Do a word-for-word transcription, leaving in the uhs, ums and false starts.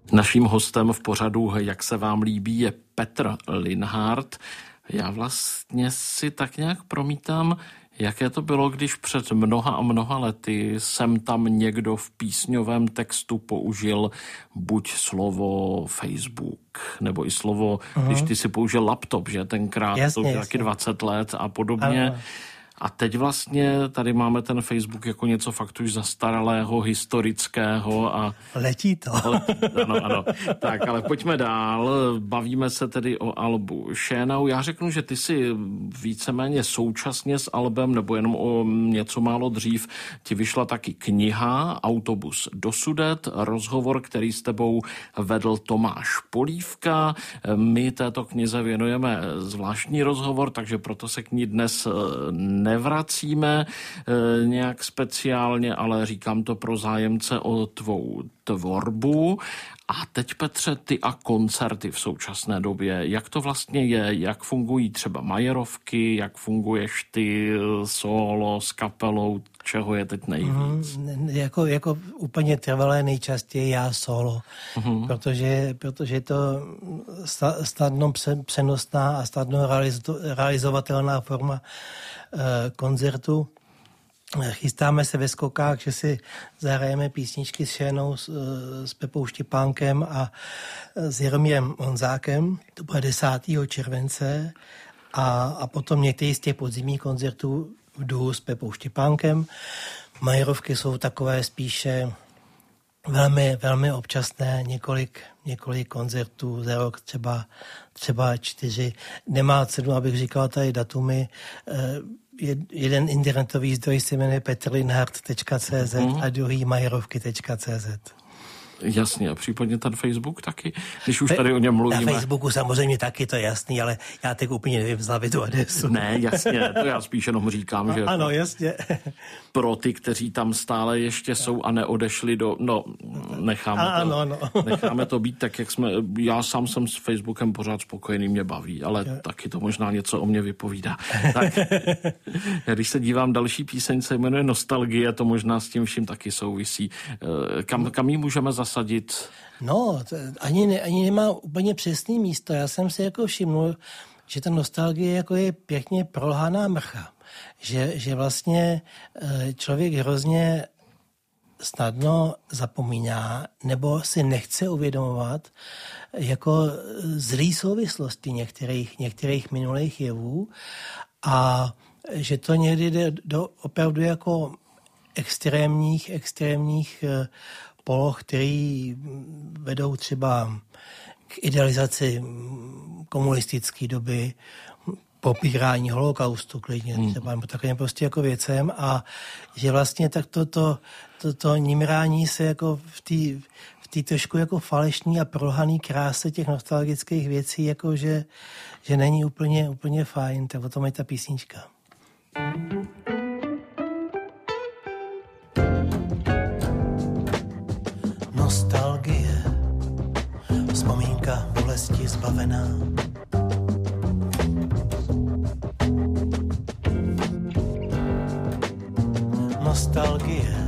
Naším hostem v pořadu Jak se vám líbí je Petr Linhart. Já vlastně si tak nějak promítám, jaké to bylo, když před mnoha a mnoha lety sem tam někdo v písňovém textu použil buď slovo Facebook, nebo i slovo, uh-huh. když ty si použil laptop, že tenkrát, jasně, to už taky jasně. dvacet let a podobně. Ano. A teď vlastně tady máme ten Facebook jako něco fakt už zastaralého, historického a... Letí to. Ano, ano. Tak, ale pojďme dál. Bavíme se tedy o albu Šénau. Já řeknu, že ty si víceméně současně s albem, nebo jenom o něco málo dřív, ti vyšla taky kniha Autobus do Sudet, rozhovor, který s tebou vedl Tomáš Polívka. My této knize věnujeme zvláštní rozhovor, takže proto se k ní dnes nevracíme e, nějak speciálně, ale říkám to pro zájemce o tvou tvorbu. A teď, Petře, ty a koncerty v současné době. Jak to vlastně je? Jak fungují třeba majerovky? Jak funguješ ty solo s kapelou? Čeho je teď nejvíc? Mm, jako, jako úplně trvalé nejčastěji já solo, mm-hmm. protože, protože je to snadno přenosná a snadno realizovatelná forma uh, koncertu. Chystáme se ve Skokách, že si zahrajeme písničky s Šénou, s, s Pepou Štěpánkem a s Jaromírem Honzákem. To bude desátého července a, a potom některý z těch podzimních koncertů v duhu s Pepou Štěpánkem. Majerovky jsou takové spíše velmi, velmi občasné, několik, několik koncertů za rok, třeba, třeba čtyři. Nemá cenu, abych říkal tady datumy. Jeden internetový zdroj se jmenuje petrlinhart tečka cé zet mm. a druhý majerovky tečka cé zet. Jasně, a případně ten Facebook taky, když už tady o něm mluvíme. Na Facebooku samozřejmě taky, to je jasný, ale já teď úplně nevím z hlavy tu adresu. Ne, jasně, to já spíš jenom říkám, že... Ano, jasně. Pro ty, kteří tam stále ještě jsou a neodešli do... No, necháme, a, to, ano, ano. necháme to být tak, jak jsme... Já sám jsem s Facebookem pořád spokojený, mě baví, ale je. Taky to možná něco o mě vypovídá. Tak, když se dívám, další píseň se jmenuje Nostalgie, to možná s tím vším taky souvisí. Kam, kam jí můžeme zasadit? No, to ani, ne, ani nemá úplně přesný místo. Já jsem si jako všimnul, že ta nostalgie jako je pěkně prolhaná mrcha. Že, že vlastně člověk hrozně snadno zapomíná nebo si nechce uvědomovat jako zlý souvislosti některých, některých minulých jevů a že to někdy jde do opravdu jako extrémních, extrémních poloh, který vedou třeba k idealizaci komunistické doby, popírání holokaustu klidně, hmm. třeba takovým prostě jako věcem a že vlastně tak toto to, to, to nimrání se jako v té v té trošku jako falešný a prolhaný kráse těch nostalgických věcí, jako že, že není úplně, úplně fajn, tak o tom je ta písnička. Nostalgie, vzpomínka bolesti zbavená. Nostalgie,